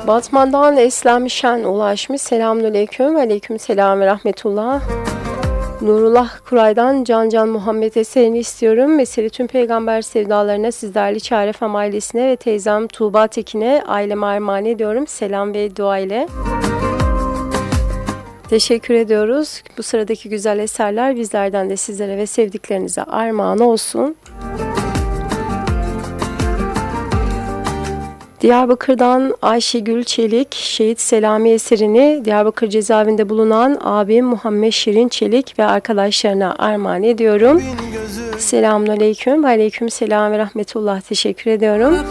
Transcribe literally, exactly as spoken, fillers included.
Batman'dan Eslem Şen ulaşmış. Selamünaleyküm ve aleyküm selam ve rahmetullah. Nurullah Kuray'dan Can Can Muhammed eserini istiyorum. Mesele tüm peygamber sevdalarına, sizlerle Çarefem ailesine ve teyzem Tuğba Tekin'e aileme armağan ediyorum. Selam ve dua ile. Teşekkür ediyoruz. Bu sıradaki güzel eserler bizlerden de sizlere ve sevdiklerinize armağan olsun. Diyarbakır'dan Ayşegül Çelik, Şehit Selami eserini Diyarbakır cezaevinde bulunan abim Muhammed Şirin Çelik ve arkadaşlarına armağan ediyorum. Selamünaleyküm ve aleyküm selam ve rahmetullah. Teşekkür ediyorum.